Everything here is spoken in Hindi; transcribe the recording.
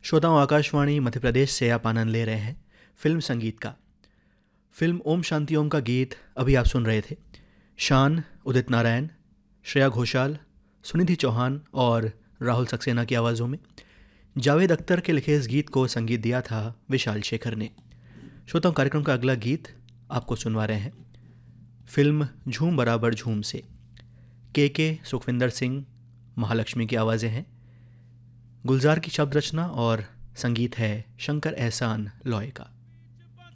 श्रोताओं, आकाशवाणी मध्य प्रदेश से आप आनंद ले रहे हैं फिल्म संगीत का। फिल्म ओम शांति ओम का गीत अभी आप सुन रहे थे। शान, उदित नारायण, श्रेया घोषाल, सुनिधि चौहान और राहुल सक्सेना की आवाज़ों में। जावेद अख्तर के लिखे इस गीत को संगीत दिया था विशाल शेखर ने। श्रोताओं, कार्यक्रम का अगला गीत आपको सुनवा रहे हैं फिल्म झूम बराबर झूम से। के सुखविंदर सिंह, महालक्ष्मी की आवाज़ें हैं। गुलजार की शब्द रचना और संगीत है शंकर एहसान लॉय का।